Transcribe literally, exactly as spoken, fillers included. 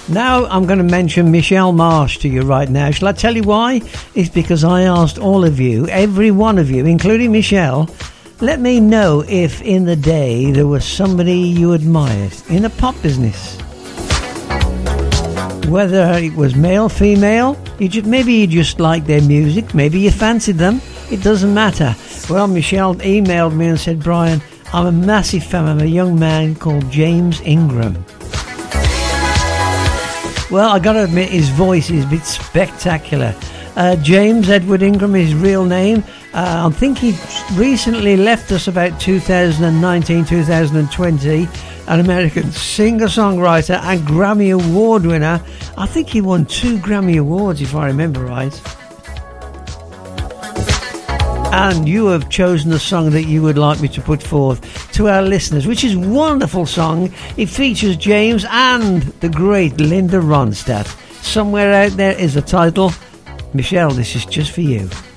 Now I'm going to mention Michelle Marsh to you right now. Shall I tell you why? It's because I asked all of you, every one of you, including Michelle, let me know if in the day there was somebody you admired in the pop business. Whether it was male, female, you just, maybe you just liked their music, maybe you fancied them, it doesn't matter. Well, Michelle emailed me and said, Brian, I'm a massive fan of a young man called James Ingram. Well, I got to admit, his voice is a bit spectacular. Uh, James Edward Ingram, his real name. Uh, I think he recently left us about two thousand nineteen, two thousand twenty. An American singer-songwriter and Grammy Award winner. I think he won two Grammy Awards, if I remember right. And you have chosen the song that you would like me to put forth to our listeners, which is a wonderful song. It features James and the great Linda Ronstadt. Somewhere Out There is the title. Michelle, this is just for you.